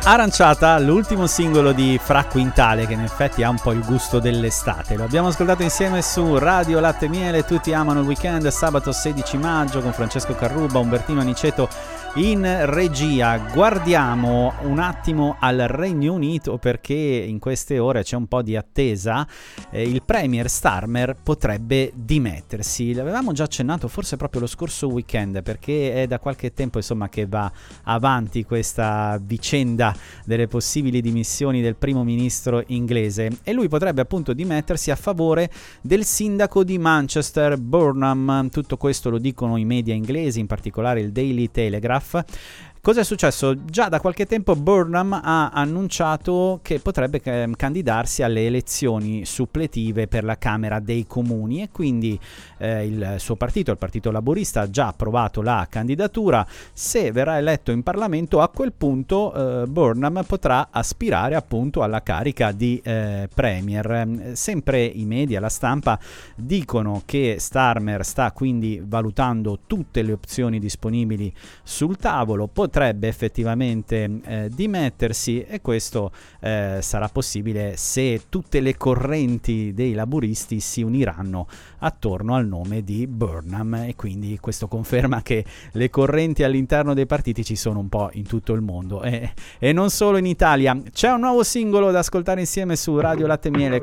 Aranciata, l'ultimo singolo di Fra Quintale, che in effetti ha un po' il gusto dell'estate. Lo abbiamo ascoltato insieme su Radio Latte e Miele. Tutti amano il weekend, sabato 16 maggio, con Francesco Carruba, Umbertino Aniceto in regia. Guardiamo un attimo al Regno Unito, perché in queste ore c'è un po' di attesa. Il premier Starmer potrebbe dimettersi. L'avevamo già accennato forse proprio lo scorso weekend, perché è da qualche tempo insomma che va avanti questa vicenda delle possibili dimissioni del primo ministro inglese, e lui potrebbe appunto dimettersi a favore del sindaco di Manchester, Burnham. Tutto questo lo dicono i media inglesi, in particolare il Daily Telegraph. Cosa è successo? Già da qualche tempo Burnham ha annunciato che potrebbe candidarsi alle elezioni suppletive per la Camera dei Comuni, e quindi il suo partito, il Partito Laburista, ha già approvato la candidatura. Se verrà eletto in Parlamento, a quel punto Burnham potrà aspirare appunto alla carica di Premier. Sempre i media, la stampa, dicono che Starmer sta quindi valutando tutte le opzioni disponibili sul tavolo. Potrebbe effettivamente dimettersi, e questo sarà possibile se tutte le correnti dei laburisti si uniranno attorno al nome di Burnham, e quindi questo conferma che le correnti all'interno dei partiti ci sono un po' in tutto il mondo e non solo in Italia. C'è un nuovo singolo da ascoltare insieme su Radio Latte e Miele.